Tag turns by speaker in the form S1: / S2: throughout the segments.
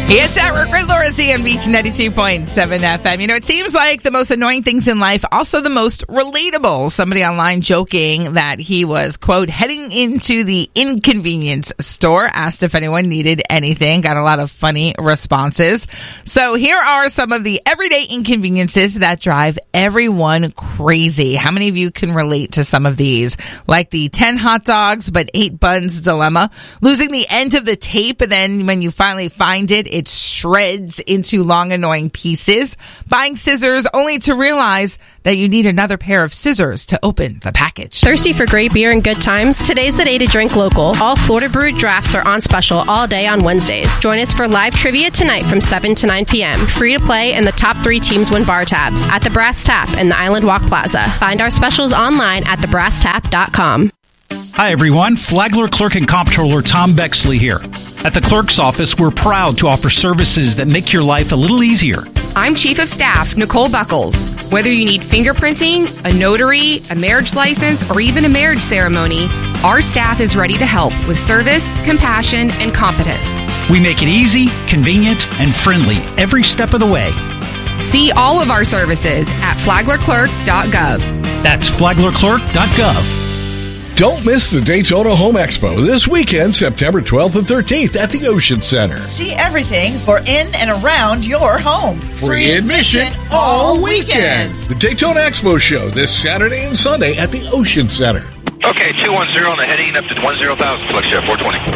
S1: It's at Rick Lorenzi on Beach 92.7 FM. You know, it seems like the most annoying things in life, also the most relatable. Somebody online joking that he was, quote, heading into the inconvenience store, asked if anyone needed anything, got a lot of funny responses. So here are some of the everyday inconveniences that drive everyone crazy. How many of you can relate to some of these? Like the 10 hot dogs but 8 buns dilemma, losing the end of the tape, and then when you finally find it, it shreds into long, annoying pieces. Buying scissors only to realize that you need another pair of scissors to open the package.
S2: Thirsty for great beer and good times? Today's the day to drink local. All Florida brewed drafts are on special all day on Wednesdays. Join us for live trivia tonight from 7 to 9 p.m. Free to play, and the top 3 teams win bar tabs at the Brass Tap in the Island Walk Plaza. Find our specials online at thebrasstap.com.
S3: Hi, everyone. Flagler Clerk and Comptroller Tom Bexley here. At the clerk's office, we're proud to offer services that make your life a little easier.
S4: I'm Chief of Staff Nicole Buckles. Whether you need fingerprinting, a notary, a marriage license, or even a marriage ceremony, our staff is ready to help with service, compassion, and competence.
S3: We make it easy, convenient, and friendly every step of the way.
S4: See all of our services at flaglerclerk.gov.
S3: That's flaglerclerk.gov.
S5: Don't miss the Daytona Home Expo this weekend, September 12th and 13th at the Ocean Center.
S6: See everything for in and around your home.
S5: Free admission all weekend. The Daytona Expo show this Saturday and Sunday at the Ocean Center.
S7: Okay, 210 on the heading up to 10,000, flex share 420.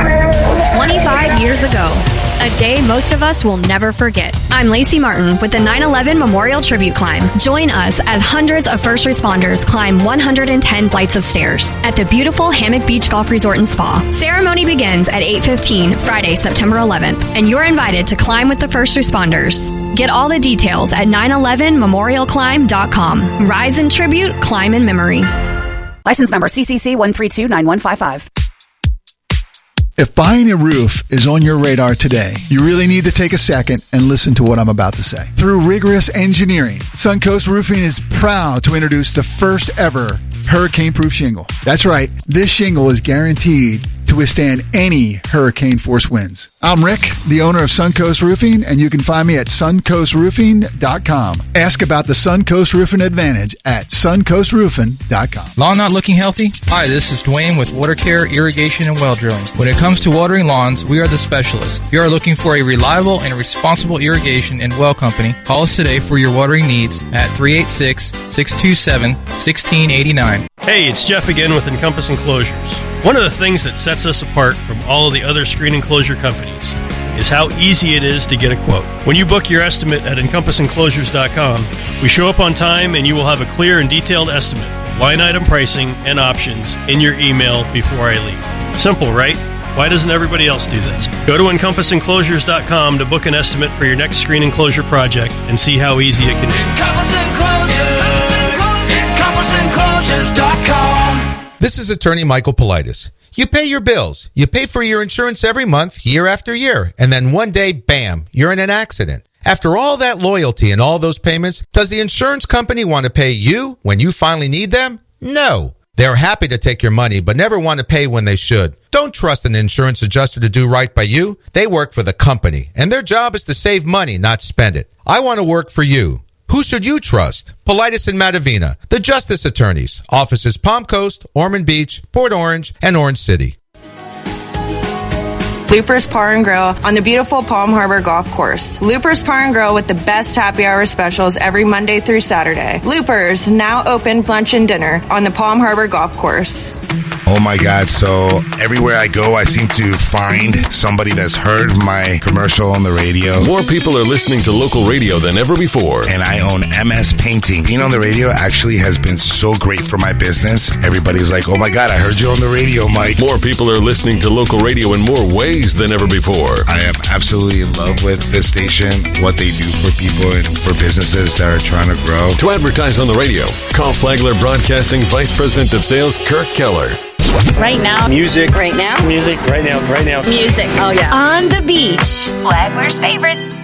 S8: 25 years ago, a day most of us will never forget. I'm Lacey Martin with the 9/11 Memorial Tribute Climb. Join us as hundreds of first responders climb 110 flights of stairs at the beautiful Hammock Beach Golf Resort and Spa. Ceremony begins at 8:15 Friday, September 11th, and you're invited to climb with the first responders. Get all the details at 911memorialclimb.com. Rise in tribute, climb in memory.
S9: License number CCC 1329155.
S10: If buying a roof is on your radar today, you really need to take a second and listen to what I'm about to say. Through rigorous engineering, Suncoast Roofing is proud to introduce the first ever hurricane-proof shingle. That's right, this shingle is guaranteed to withstand any hurricane-force winds. I'm Rick, the owner of Suncoast Roofing, and you can find me at suncoastroofing.com. Ask about the Suncoast Roofing Advantage at suncoastroofing.com.
S11: Lawn not looking healthy? Hi, this is Dwayne with Water Care, Irrigation, and Well Drilling. When it comes to watering lawns, we are the specialists. If you are looking for a reliable and responsible irrigation and well company, call us today for your watering needs at 386-627-1689.
S12: Hey, it's Jeff again with Encompass Enclosures. One of the things that sets us apart from all of the other screen enclosure companies is how easy it is to get a quote. When you book your estimate at EncompassEnclosures.com, we show up on time and you will have a clear and detailed estimate, line item pricing, and options in your email before I leave. Simple, right? Why doesn't everybody else do this? Go to EncompassEnclosures.com to book an estimate for your next screen enclosure project and see how easy it can be.
S13: EncompassEnclosures.com. This is attorney Michael Politis. You pay your bills. You pay for your insurance every month, year after year. And then one day, bam, you're in an accident. After all that loyalty and all those payments, does the insurance company want to pay you when you finally need them? No. They're happy to take your money, but never want to pay when they should. Don't trust an insurance adjuster to do right by you. They work for the company, and their job is to save money, not spend it. I want to work for you. Who should you trust? Politis and Matavina, the Justice Attorneys. Offices Palm Coast, Ormond Beach, Port Orange, and Orange City.
S14: Loopers Bar and Grill on the beautiful Palm Harbor Golf Course. Loopers Bar and Grill with the best happy hour specials every Monday through Saturday. Loopers, now open lunch and dinner on the Palm Harbor Golf Course.
S15: Oh my God, so everywhere I go, I seem to find somebody that's heard my commercial on the radio.
S16: More people are listening to local radio than ever before.
S15: And I own MS Painting. Being on the radio actually has been so great for my business. Everybody's like, oh my God, I heard you on the radio, Mike.
S16: More people are listening to local radio in more ways than ever before.
S15: I am absolutely in love with this station, what they do for people and for businesses that are trying to grow.
S16: To advertise on the radio, call Flagler Broadcasting Vice President of Sales, Kirk Keller.
S17: Right now.
S18: Music.
S17: Right now.
S18: Music. Right now. Right now.
S17: Music.
S8: Oh, yeah. On the beach.
S17: Flagler's favorite.